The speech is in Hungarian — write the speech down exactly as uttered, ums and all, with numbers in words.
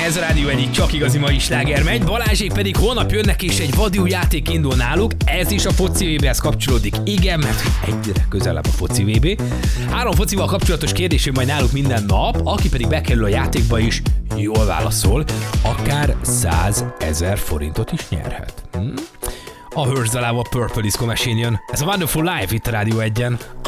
Ez a Rádió egyik csak igazi mai sláger megy, Balázsék pedig holnap jönnek és egy vadiú játék indul náluk, ez is a foci vé béhez kapcsolódik, igen, mert egyre közelebb a foci vé bé. Három focival kapcsolatos kérdésén majd náluk minden nap, aki pedig bekerül a játékba is, jól válaszol, akár százezer forintot is nyerhet. Hm? A Hörzdalával Purple Disco Machine jön. Ez a Wonderful Life itt a Rádió egyen.